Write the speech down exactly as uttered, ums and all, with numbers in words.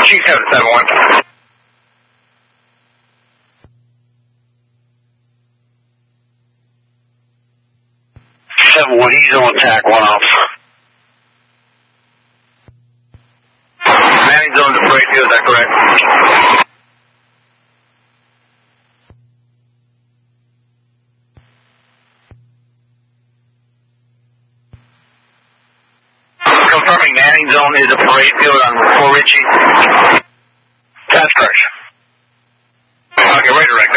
Chief seven seven one. seven one, he's on attack, one officer. Manning zone to parade field, is that correct? Confirming Manning zone is a parade field on Fort Ritchie. That's correct. Okay, right direct.